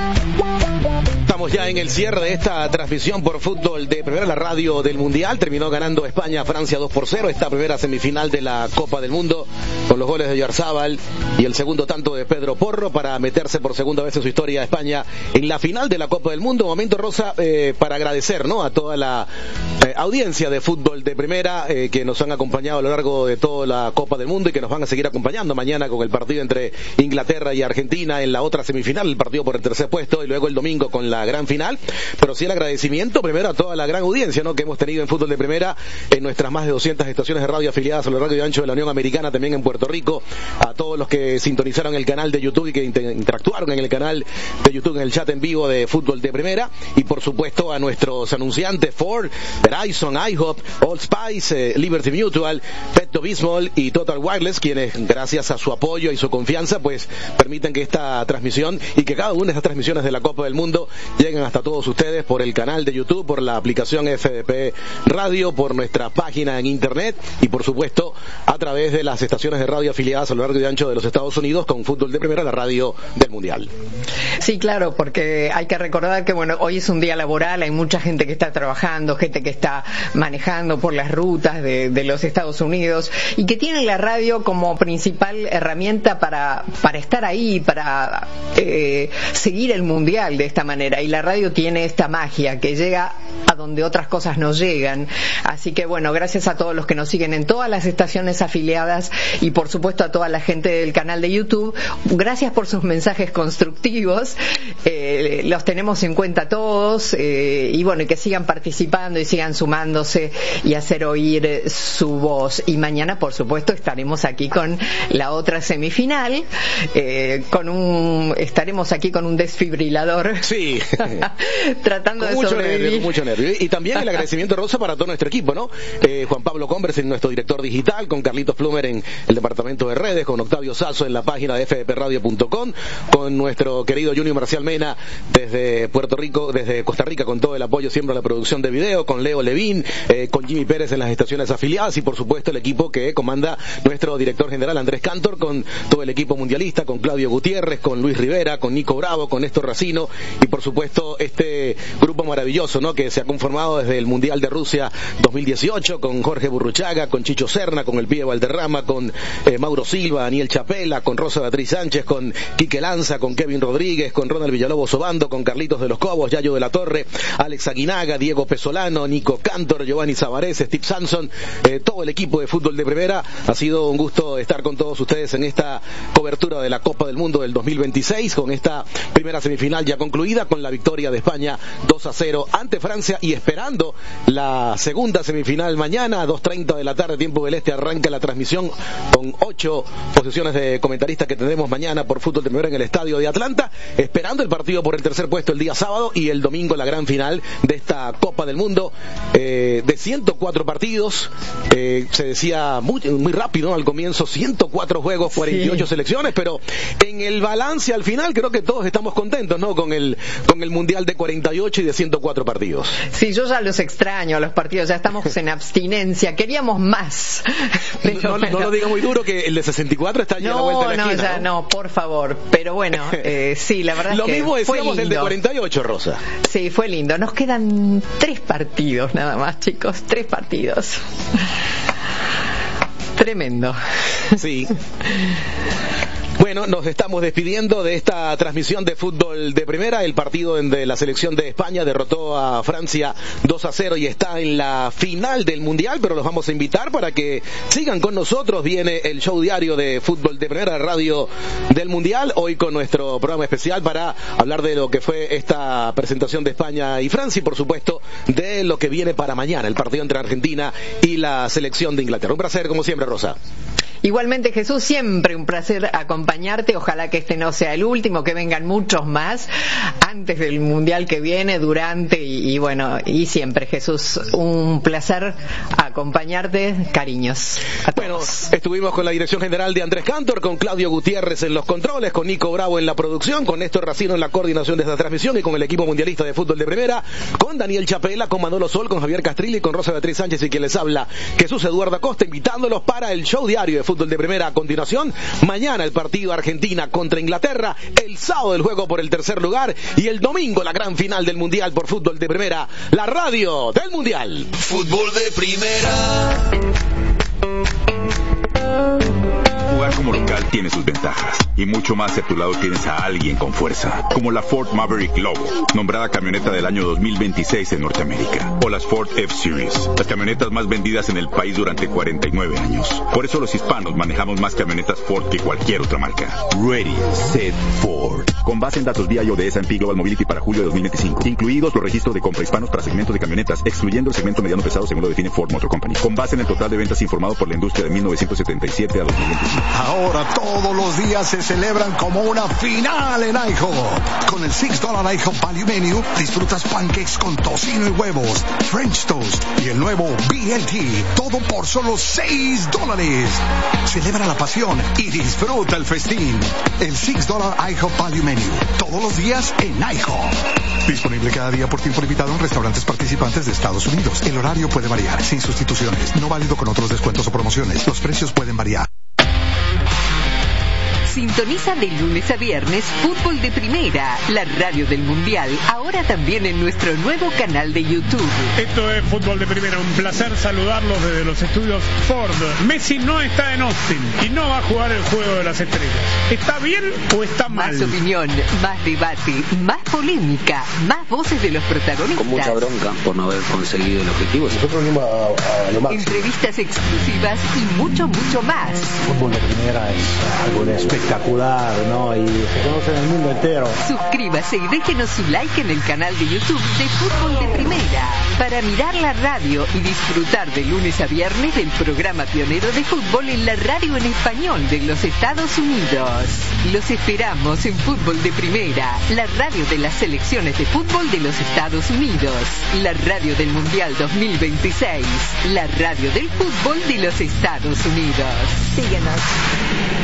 Estamos ya en el cierre de esta transmisión por Fútbol de Primera, la radio del Mundial. Terminó ganando España a Francia 2-0, esta primera semifinal de la Copa del Mundo, con los goles de Oyarzábal y el segundo tanto de Pedro Porro para meterse por segunda vez en su historia a España en la final de la Copa del Mundo. Momento, Rosa, para agradecer, ¿no?, a toda la audiencia de Fútbol de Primera que nos han acompañado a lo largo de toda la Copa del Mundo y que nos van a seguir acompañando mañana con el partido entre Inglaterra y Argentina en la otra semifinal, el partido por el tercer puesto, y luego el domingo con la gran final. Pero sí el agradecimiento primero a toda la gran audiencia, ¿no?, que hemos tenido en Fútbol de Primera en nuestras más de 200 estaciones de radio afiliadas a lo largo y ancho de la Unión Americana, también en Puerto Rico, a todos los que sintonizaron el canal de YouTube y que interactuaron en el canal de YouTube, en el chat en vivo de Fútbol de Primera, y por supuesto a nuestros anunciantes Ford, Verizon, IHOP, Old Spice, Liberty Mutual, Pepto-Bismol y Total Wireless, quienes gracias a su apoyo y su confianza pues permiten que esta transmisión y que cada una de estas transmisiones de la Copa del Mundo lleguen hasta todos ustedes por el canal de YouTube, por la aplicación FDP Radio, por nuestra página en internet y por supuesto a través de las estaciones de radio afiliadas a lo largo y ancho de los Estados Unidos con Fútbol de Primera, la radio del Mundial. Sí, claro, porque hay que recordar que bueno, hoy es un día laboral, hay mucha gente que está trabajando, gente que está manejando por las rutas de los Estados Unidos y que tienen la radio como principal herramienta para estar ahí, para seguir el Mundial de esta manera. Y la radio tiene esta magia que llega a donde otras cosas no llegan. Así que bueno, gracias a todos los que nos siguen en todas las estaciones afiliadas y por supuesto a toda la gente del canal de YouTube. Gracias por sus mensajes constructivos. Los tenemos en cuenta todos y bueno, y que sigan participando y sigan sumándose y hacer oír su voz. Y mañana, por supuesto, estaremos aquí con la otra semifinal. Estaremos aquí con un desfibrilador. Sí. Tratando de sobrevivir. Mucho nervio. Y también el agradecimiento, Rosa, para todo nuestro equipo, ¿no? Juan Pablo Converse, nuestro director digital, con Carlitos Plumer en el departamento de redes, con Octavio Sasso en la página de fdpradio.com, con nuestro querido Junior Marcial Mena desde Puerto Rico, desde Costa Rica, con todo el apoyo siempre a la producción de video, con Leo Levín, con Jimmy Pérez en las estaciones afiliadas y por supuesto el equipo que comanda nuestro director general Andrés Cantor, con todo el equipo mundialista, con Claudio Gutiérrez, con Luis Rivera, con Nico Bravo, con Néstor Racino y por supuesto este grupo maravilloso, ¿no?, que se ha conformado desde el Mundial de Rusia 2018 con Jorge Burruchaga, con Chicho Serna, con el Pibe Valderrama, con Mauro Silva, Daniel Chapela, con Rosa Beatriz Sánchez, con Quique Lanza, con Kevin Rodríguez, con Ronald Villalobos Obando, con Carlitos de los Cobos, Yayo de la Torre, Alex Aguinaga, Diego Pesolano, Nico Cantor, Giovanni Sabarés, Steve Samson, todo el equipo de Fútbol de Primera. Ha sido un gusto estar con todos ustedes en esta cobertura de la Copa del Mundo del 2026, con esta primera semifinal ya concluida, con la victoria de España 2-0 ante Francia y esperando la segunda semifinal mañana a 2:30 de la tarde, tiempo del este. Arranca la transmisión con 8 posiciones de comentaristas que tendremos mañana por Fútbol de Primera en el estadio de Atlanta, esperando el partido por el tercer puesto el día sábado y el domingo la gran final de esta Copa del Mundo de 104 partidos. Se decía muy rápido, ¿no?, al comienzo, 104 juegos, 48 selecciones, pero en el balance al final creo que todos estamos contentos, ¿no?, con el Mundial de 48 y de 104 partidos. Sí, yo ya los extraño a los partidos, ya estamos en abstinencia, queríamos más. Pero no lo diga muy duro que el de 64 está ya a la vuelta de la esquina. No, por favor, pero bueno, sí, la verdad lo es que mismo decíamos del de 48, Rosa. Sí, fue lindo, nos quedan 3 partidos nada más, chicos, 3 partidos. Tremendo. Sí. Bueno, nos estamos despidiendo de esta transmisión de Fútbol de Primera. El partido de la selección de España derrotó a Francia 2-0 y está en la final del Mundial, pero los vamos a invitar para que sigan con nosotros. Viene el show diario de Fútbol de Primera, radio del Mundial, hoy con nuestro programa especial para hablar de lo que fue esta presentación de España y Francia y por supuesto de lo que viene para mañana, el partido entre Argentina y la selección de Inglaterra. Un placer como siempre, Rosa. Igualmente, Jesús, siempre un placer acompañarte. Ojalá que este no sea el último, que vengan muchos más antes del Mundial que viene, durante y bueno, y siempre, Jesús, un placer acompañarte. Cariños a todos. Bueno, Estuvimos con la dirección general de Andrés Cantor, con Claudio Gutiérrez en los controles, con Nico Bravo en la producción, con Néstor Racino en la coordinación de esta transmisión y con el equipo mundialista de fútbol de primera, con Daniel Chapela, con Manolo Sol, con Javier Castrilli, con Rosa Beatriz Sánchez y quien les habla, Jesús Eduardo Acosta, invitándolos para el show diario de fútbol de primera. A continuación, mañana el partido Argentina contra Inglaterra, el sábado el juego por el tercer lugar y el domingo la gran final del Mundial por fútbol de primera, la radio del Mundial. Fútbol de primera. Jugar como local tiene sus ventajas y mucho más si a tu lado tienes a alguien con fuerza, como la Ford Maverick Lobo, nombrada camioneta del año 2026 en Norteamérica, o las Ford F-Series, las camionetas más vendidas en el país durante 49 años. Por eso los hispanos manejamos más camionetas Ford que cualquier otra marca. Ready, Set, Ford. Con base en datos BIO de S&P Global Mobility para julio de 2025, incluidos los registros de compra hispanos para segmentos de camionetas, excluyendo el segmento mediano pesado según lo define Ford Motor Company, con base en el total de ventas informado por la industria de 1977 a 2025. Ahora todos los días se celebran como una final en IHOP. Con el $6 IHOP Value Menu disfrutas pancakes con tocino y huevos, French toast y el nuevo BLT, todo por solo $6. Celebra la pasión y disfruta el festín. El $6 IHOP Value Menu, todos los días en IHOP. Disponible cada día por tiempo limitado en restaurantes participantes de Estados Unidos. El horario puede variar, sin sustituciones, no válido con otros descuentos o promociones. Los precios pueden variar. Sintoniza de lunes a viernes Fútbol de Primera, la radio del Mundial, ahora también en nuestro nuevo canal de YouTube. Esto es Fútbol de Primera, un placer saludarlos desde los estudios Ford. Messi no está en Austin y no va a jugar el Juego de las Estrellas. ¿Está bien o está mal? Más opinión, más debate, más polémica, más voces de los protagonistas. Con mucha bronca por no haber conseguido el objetivo. Nosotros venimos a lo máximo. Entrevistas exclusivas y mucho, mucho más. Fútbol de Primera es algo de espectacular, ¿no? Y se conoce en el mundo entero. Suscríbase y déjenos su like en el canal de YouTube de Fútbol de Primera para mirar la radio y disfrutar de lunes a viernes del programa pionero de fútbol en la radio en español de los Estados Unidos. Los esperamos en Fútbol de Primera, la radio de las selecciones de fútbol de los Estados Unidos, la radio del Mundial 2026, la radio del fútbol de los Estados Unidos. Síguenos.